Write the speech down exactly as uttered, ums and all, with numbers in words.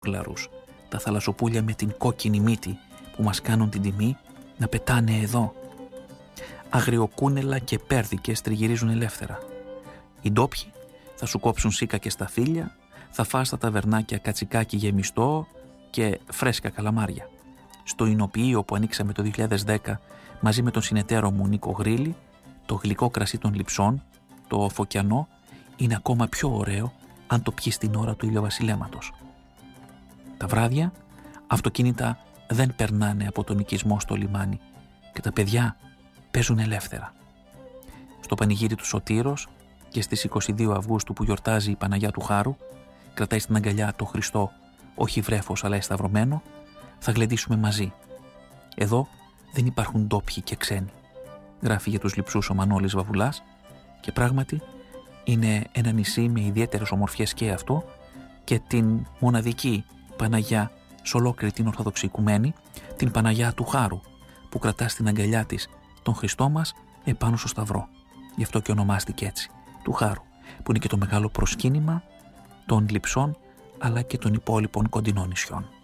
γλαρούς, τα θαλασσοπούλια με την κόκκινη μύτη που μας κάνουν την τιμή να πετάνε εδώ. Αγριοκούνελα και πέρδικες τριγυρίζουν ελεύθερα. Οι ντόπιοι θα σου κόψουν σίκα και σταφύλια, θα φας στα ταβερνάκια κατσικάκι γεμιστό και φρέσκα καλαμάρια. Στο εινοποιείο που ανοίξαμε το δύο χιλιάδες δέκα μαζί με τον συνεταίρο μου Νίκο Γρίλη, το γλυκό κρασί των Λειψών, το φωκιανό, είναι ακόμα πιο ωραίο αν το πιεις την ώρα του ηλιοβασιλέματος. Τα βράδια, αυτοκίνητα δεν περνάνε από τον οικισμό στο λιμάνι και τα παιδιά παίζουν ελεύθερα. Στο πανηγύρι του Σωτήρος και στις είκοσι δύο Αυγούστου που γιορτάζει η Παναγιά του Χάρου, κρατάει στην αγκαλιά το Χριστό, όχι βρέφος αλλά εσταυρωμένο, θα γλεντήσουμε μαζί. Εδώ δεν υπάρχουν ντόπιοι και ξένοι. Γράφει για τους Λειψούς ο Μανώλης Βαβουλάς και πράγματι είναι ένα νησί με ιδιαίτερες ομορφιές και αυτό και την μοναδική Παναγιά σε ολόκληρη την Ορθόδοξη Οικουμένη, την Παναγιά του Χάρου, που κρατά στην αγκαλιά της τον Χριστό μας επάνω στο Σταυρό. Γι' αυτό και ονομάστηκε έτσι, του Χάρου, που είναι και το μεγάλο προσκύνημα των Λειψών αλλά και των υπόλοιπων κοντινών νησιών.